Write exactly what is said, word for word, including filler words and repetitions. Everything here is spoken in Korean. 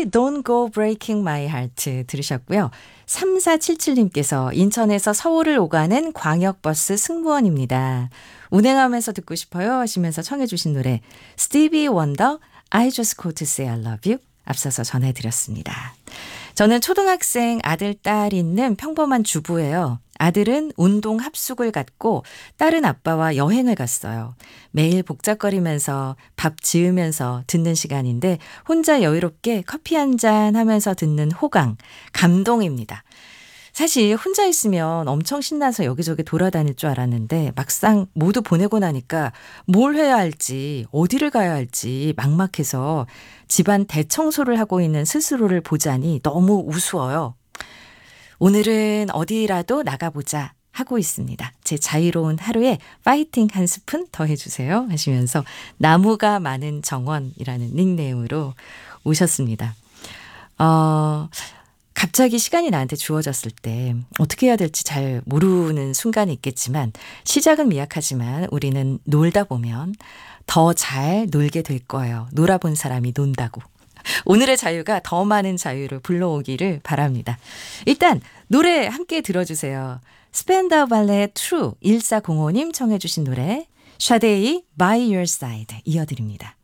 스티비 Don't Go Breaking My Heart 들으셨고요. 삼사칠칠님께서 인천에서 서울을 오가는 광역버스 승무원입니다. 운행하면서 듣고 싶어요 하시면서 청해 주신 노래 스티비 원더 I Just Called to Say I Love You 앞서서 전해드렸습니다. 저는 초등학생 아들, 딸 있는 평범한 주부예요. 아들은 운동 합숙을 갔고 딸은 아빠와 여행을 갔어요. 매일 복잡거리면서 밥 지으면서 듣는 시간인데 혼자 여유롭게 커피 한잔 하면서 듣는 호강, 감동입니다. 사실 혼자 있으면 엄청 신나서 여기저기 돌아다닐 줄 알았는데 막상 모두 보내고 나니까 뭘 해야 할지 어디를 가야 할지 막막해서 집안 대청소를 하고 있는 스스로를 보자니 너무 우스워요. 오늘은 어디라도 나가보자 하고 있습니다. 제 자유로운 하루에 파이팅 한 스푼 더 해주세요 하시면서 나무가 많은 정원이라는 닉네임으로 오셨습니다. 어... 갑자기 시간이 나한테 주어졌을 때 어떻게 해야 될지 잘 모르는 순간이 있겠지만 시작은 미약하지만 우리는 놀다 보면 더 잘 놀게 될 거예요. 놀아본 사람이 논다고. 오늘의 자유가 더 많은 자유를 불러오기를 바랍니다. 일단 노래 함께 들어주세요. 스펜더 발레의 True 일사공오님 청해 주신 노래 샤데이 By Your Side 이어드립니다.